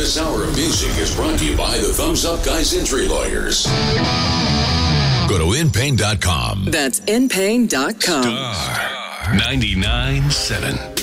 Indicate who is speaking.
Speaker 1: This hour of music is brought to you by the Thumbs Up Guys Injury Lawyers. Go to InPain.com.
Speaker 2: That's InPain.com.
Speaker 1: Star 99.7.